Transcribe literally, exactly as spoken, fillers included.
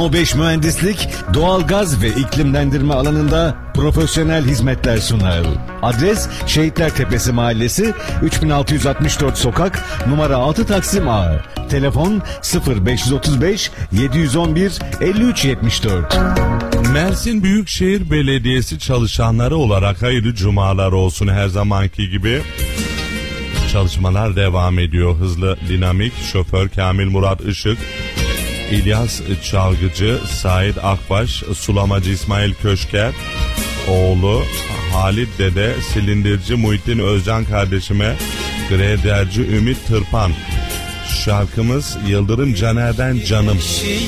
Termo beş Mühendislik, doğalgaz ve iklimlendirme alanında profesyonel hizmetler sunar. Adres Şehitler Tepesi Mahallesi, üç bin altı yüz altmış dört Sokak, numara altı Taksim A. Telefon sıfır beş otuz beş yedi on bir elli üç yetmiş dört. Mersin Büyükşehir Belediyesi çalışanları olarak hayırlı cumalar olsun her zamanki gibi. Çalışmalar devam ediyor. Hızlı, dinamik, şoför Kamil Murat Işık, İlyas Çalgıcı, Said Akbaş, sulamacı İsmail Köşker, oğlu Halit Dede, silindirci Muhittin Özcan kardeşime, graderci Ümit Tırpan. Şarkımız Yıldırım Caner'den Canım.